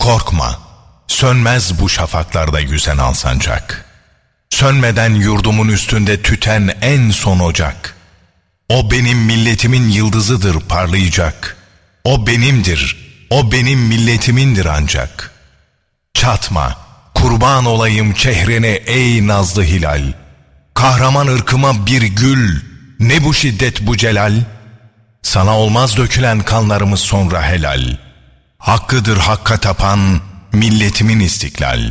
korkma, sönmez bu şafaklarda yüzen alsancak. Sönmeden yurdumun üstünde tüten en son ocak. O benim milletimin yıldızıdır parlayacak. O benimdir, o benim milletimindir ancak. Çatma, kurban olayım çehrene ey nazlı hilal. Kahraman ırkıma bir gül, ne bu şiddet bu celal? Sana olmaz dökülen kanlarımız sonra helal. Hakkıdır hakka tapan milletimin istiklal.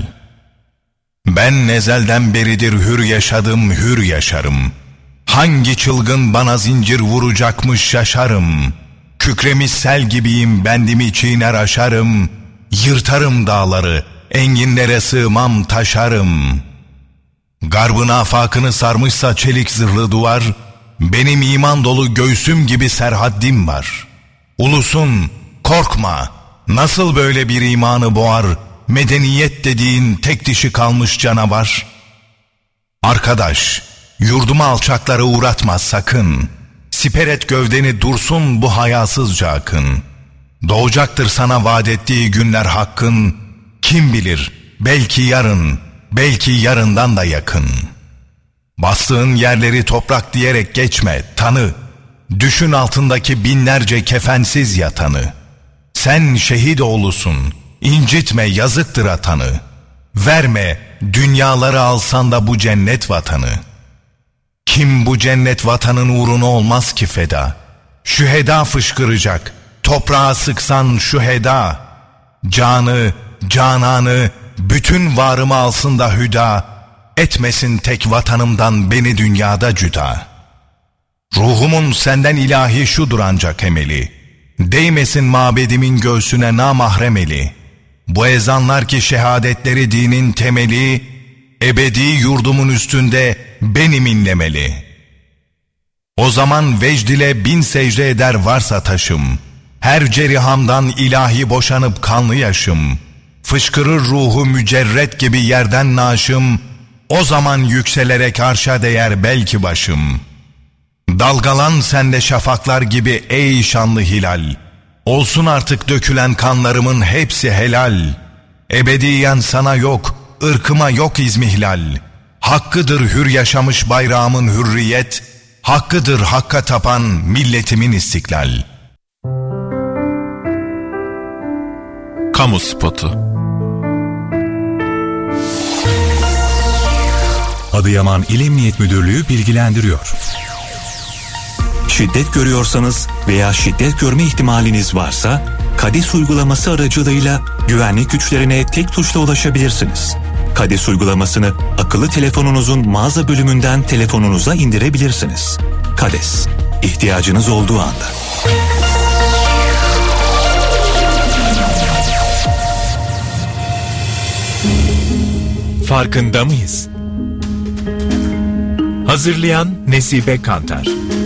Ben ezelden beridir hür yaşadım, hür yaşarım. Hangi çılgın bana zincir vuracakmış şaşarım. Kükremiş sel gibiyim, bendimi çiğner aşarım. Yırtarım dağları, enginlere sığmam taşarım. Garbın afakını sarmışsa çelik zırhlı duvar, benim iman dolu göğsüm gibi serhaddim var. Ulusun, korkma, nasıl böyle bir imanı boğar, medeniyet dediğin tek dişi kalmış canavar? Arkadaş, yurduma alçakları uğratma sakın. Siper et gövdeni dursun bu hayasızca akın. Doğacaktır sana vaat ettiği günler hakkın. Kim bilir, belki yarın, belki yarından da yakın. Bastığın yerleri toprak diyerek geçme, tanı. Düşün altındaki binlerce kefensiz yatanı. Sen şehit oğlusun, incitme yazıktır atanı. Verme, dünyaları alsan da bu cennet vatanı. Kim bu cennet vatanın uğruna olmaz ki feda? Şüheda fışkıracak, toprağa sıksan şüheda. Canı, cananı, bütün varımı alsın da hüda. Etmesin tek vatanımdan beni dünyada cüda. Ruhumun senden ilahi şudur ancak emeli. Değmesin mabedimin göğsüne namahrem eli. Bu ezanlar ki şehadetleri dinin temeli, ebedi yurdumun üstünde benim inlemeli. O zaman vecd ile 1000 secde eder varsa taşım. Her cerihamdan ilahi boşanıp kanlı yaşım. Fışkırır ruhu mücerret gibi yerden naşım. O zaman yükselerek arşa değer belki başım. Dalgalan sende şafaklar gibi ey şanlı hilal. Olsun artık dökülen kanlarımın hepsi helal. Ebediyen sana yok, ırkıma yok izmihlal. Hakkıdır hür yaşamış bayrağımın hürriyet. Hakkıdır hakka tapan milletimin istiklal. Kamu spotu. Adıyaman İl Emniyet Müdürlüğü bilgilendiriyor. Şiddet görüyorsanız veya şiddet görme ihtimaliniz varsa KADES uygulaması aracılığıyla güvenlik güçlerine tek tuşla ulaşabilirsiniz. KADES uygulamasını akıllı telefonunuzun mağaza bölümünden telefonunuza indirebilirsiniz. KADES, ihtiyacınız olduğu anda. Farkında mıyız? Hazırlayan Nesibe Kantar.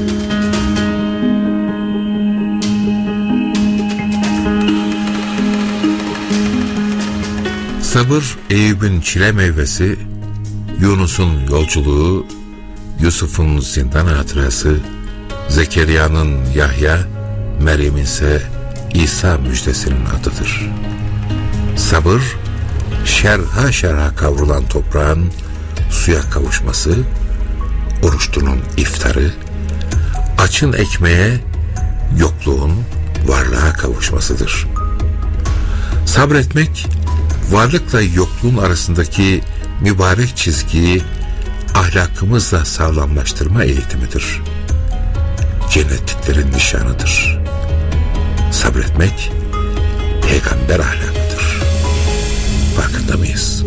Sabır Eyüp'ün çile meyvesi, Yunus'un yolculuğu, Yusuf'un zindan hatırası, Zekeriya'nın Yahya, Meryem'in ise İsa müjdesinin adıdır. Sabır, şerha şerha kavrulan toprağın suya kavuşması, oruçlunun iftarı, açın ekmeğe, yokluğun varlığa kavuşmasıdır. Sabretmek, varlıkla yokluğun arasındaki mübarek çizgiyi ahlakımızla sağlamlaştırma eğitimidir. Cennetliklerin nişanıdır. Sabretmek, peygamber ahlakıdır. Farkında mıyız?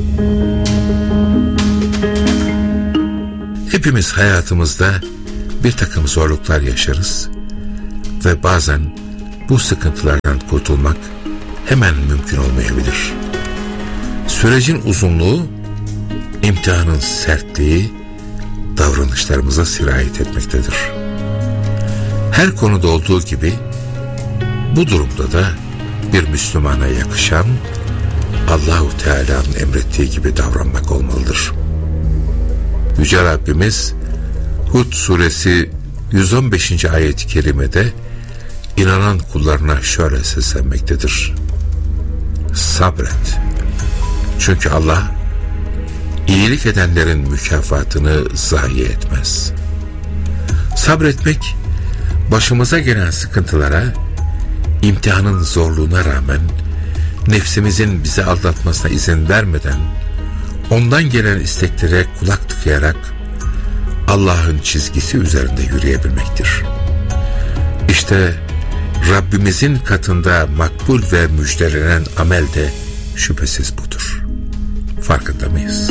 Hepimiz hayatımızda bir takım zorluklar yaşarız ve bazen bu sıkıntılardan kurtulmak hemen mümkün olmayabilir. Sürecin uzunluğu, imtihanın sertliği davranışlarımıza sirayet etmektedir. Her konuda olduğu gibi bu durumda da bir Müslümana yakışan Allah-u Teala'nın emrettiği gibi davranmak olmalıdır. Yüce Rabbimiz Hud suresi 115. ayet-i kerimede inanan kullarına şöyle seslenmektedir. sabret. Çünkü Allah iyilik edenlerin mükafatını zayi etmez. Sabretmek, başımıza gelen sıkıntılara, imtihanın zorluğuna rağmen nefsimizin bizi aldatmasına izin vermeden, ondan gelen isteklere kulak tıkayarak Allah'ın çizgisi üzerinde yürüyebilmektir. İşte Rabbimizin katında makbul ve müjdelenen amel de şüphesiz budur. Farkında mıyız?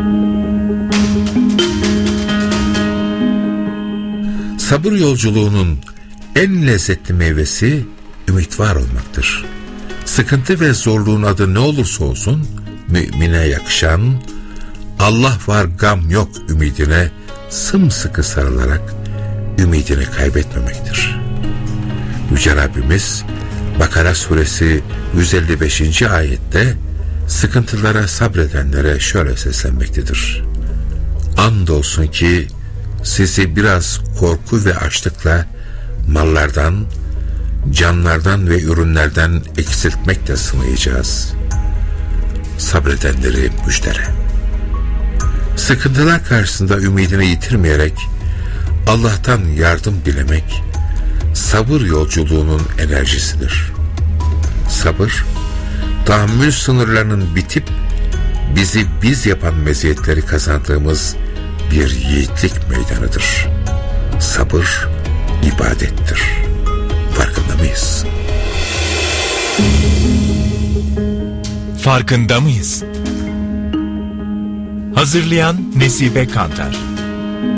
Sabır yolculuğunun en lezzetli meyvesi ümit var olmaktır. Sıkıntı ve zorluğun adı ne olursa olsun, mümine yakışan, Allah var gam yok ümidine sımsıkı sarılarak ümidini kaybetmemektir. Yüce Rabbimiz Bakara suresi 155. ayette sıkıntılara sabredenlere şöyle seslenmektedir. Andolsun ki sizi biraz korku ve açlıkla mallardan, canlardan ve ürünlerden eksiltmekle sınayacağız. Sabredenleri müjdele. Sıkıntılar karşısında ümidini yitirmeyerek Allah'tan yardım dilemek sabır yolculuğunun enerjisidir. Sabır, tahammül sınırlarının bitip bizi biz yapan meziyetleri kazandığımız bir yiğitlik meydanıdır. Sabır ibadettir. Farkında mıyız? Farkında mıyız? Hazırlayan Nesibe Kantar.